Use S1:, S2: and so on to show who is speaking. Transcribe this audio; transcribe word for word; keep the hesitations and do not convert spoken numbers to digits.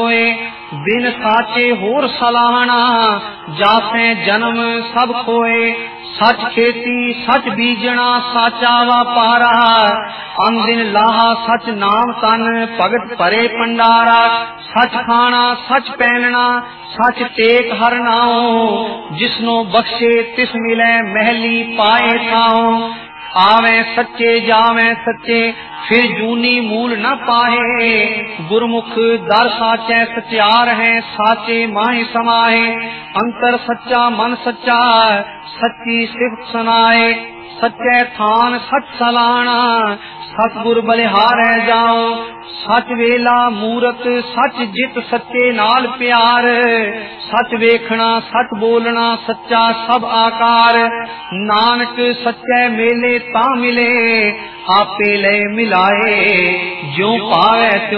S1: होए। बिन साचे होर सलाहना जासे जन्म सब खोए। सच खेती सच बीजना साचा वापारा। अन दिन लाहा सच नाम तन भगत भरे भंडारा। सच खाना सच पहनना सच टेक हर नाओ। जिसनो बख्शे तिस मिले महली पाए थाओ। आवे सच्चे जावे सच्चे फिर जूनी मूल न पाए। गुरमुख दर साचे सत्यार है साचे माहे समाए। अंतर सच्चा मन सच्चा सच्ची सिफत सुनाए। सच्चे थान सच सलाना सतगुर बलिहारै जाओ। सच वेला मूरत सच जित सच्चे नाल प्यार। सच वेखना सच बोलना सच्चा सब आकार। नानक सच्चे मेले ता मिले आपे ले मिलाए। जो पावे